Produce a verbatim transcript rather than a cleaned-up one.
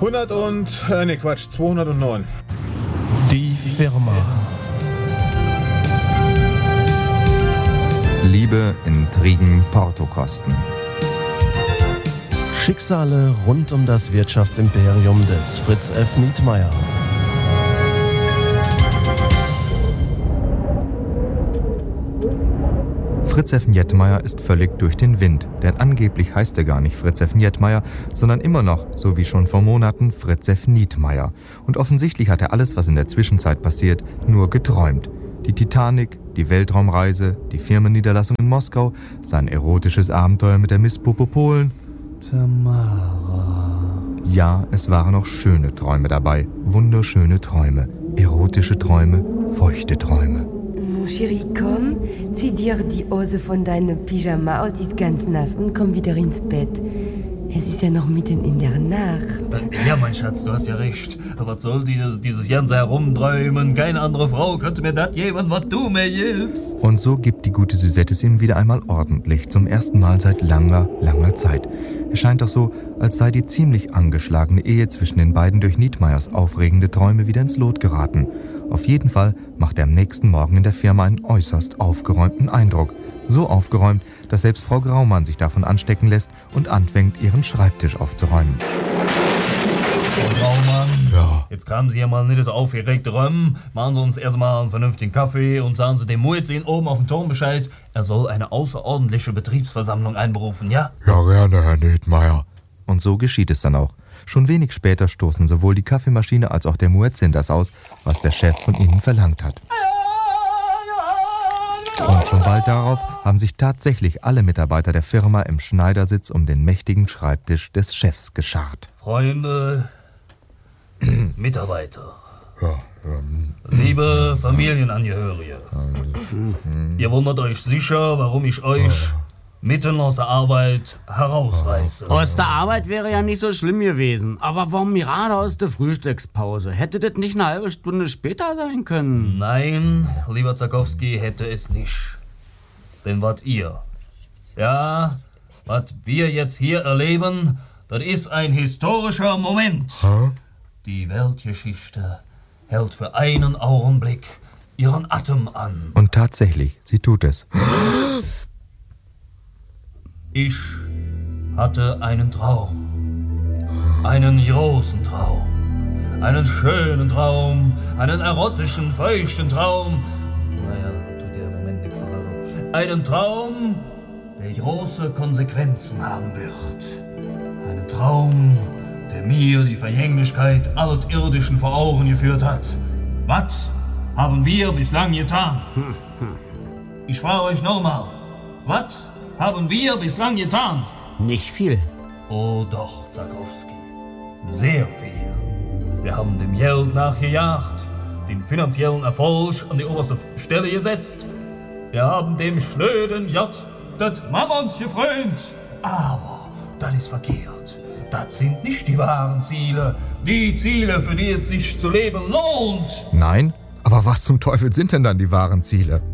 hundert und, äh, ne Quatsch, zweihundertneun. Die Firma. Liebe, Intrigen, Portokosten. Schicksale rund um das Wirtschaftsimperium des Fritz F. Nietmeyer. Fritz F. Nietmeyer ist völlig durch den Wind, denn angeblich heißt er gar nicht Fritz F. Nietmeyer, sondern immer noch, so wie schon vor Monaten, Fritz F. Nietmeyer. Und offensichtlich hat er alles, was in der Zwischenzeit passiert, nur geträumt. Die Titanic, die Weltraumreise, die Firmenniederlassung in Moskau, sein erotisches Abenteuer mit der Miss Popopolen. Tamara. Ja, es waren auch schöne Träume dabei, wunderschöne Träume, erotische Träume, feuchte Träume. Mon Chéri, komm, zieh dir die Hose von deinem Pyjama aus, die ist ganz nass, und komm wieder ins Bett. Es ist ja noch mitten in der Nacht. Ja, mein Schatz, du hast ja recht. Was soll dieses, dieses ganze Herumträumen? Keine andere Frau könnte mir das geben, was du mir gibst. Und so gibt die gute Suzette es ihm wieder einmal ordentlich, zum ersten Mal seit langer, langer Zeit. Es scheint doch so, als sei die ziemlich angeschlagene Ehe zwischen den beiden durch Nietmeyers aufregende Träume wieder ins Lot geraten. Auf jeden Fall macht er am nächsten Morgen in der Firma einen äußerst aufgeräumten Eindruck. So aufgeräumt, dass selbst Frau Graumann sich davon anstecken lässt und anfängt, ihren Schreibtisch aufzuräumen. Frau Graumann, Ja. jetzt kamen Sie ja mal nicht so aufgeregt rum. Machen Sie uns erstmal einen vernünftigen Kaffee und sagen Sie dem Muezzin oben auf dem Turm Bescheid, er soll eine außerordentliche Betriebsversammlung einberufen, ja? Ja, gerne, Herr Nietmeyer. Und so geschieht es dann auch. Schon wenig später stoßen sowohl die Kaffeemaschine als auch der Muezzin das aus, was der Chef von ihnen verlangt hat. Und schon bald darauf haben sich tatsächlich alle Mitarbeiter der Firma im Schneidersitz um den mächtigen Schreibtisch des Chefs geschart. Freunde, Mitarbeiter, Ja, ähm, liebe Familienangehörige, ihr wundert euch sicher, warum ich euch mitten aus der Arbeit herausreiße. Aus der Arbeit wäre ja nicht so schlimm gewesen. Aber warum gerade aus der Frühstückspause? Hätte das nicht eine halbe Stunde später sein können? Nein, lieber Zakowski, hätte es nicht. Denn was ihr, ja, was wir jetzt hier erleben, das ist ein historischer Moment. Die Weltgeschichte hält für einen Augenblick ihren Atem an. Und tatsächlich, sie tut es. Ich hatte einen Traum. Einen großen Traum. Einen schönen Traum. Einen erotischen, feuchten Traum. Naja, tut ja im Moment nichts. Einen Traum, der große Konsequenzen haben wird. Einen Traum, der mir die Vergänglichkeit Altirdischen vor Augen geführt hat. Was haben wir bislang getan? Ich frage euch nochmal. Was haben wir bislang getan? Nicht viel. Oh doch, Zakowski. Sehr viel. Wir haben dem Geld nachgejagt, den finanziellen Erfolg an die oberste Stelle gesetzt. Wir haben dem schnöden J das Mammons gefrönt. Aber das ist verkehrt. Das sind nicht die wahren Ziele. Die Ziele, für die es sich zu leben lohnt. Nein? Aber was zum Teufel sind denn dann die wahren Ziele?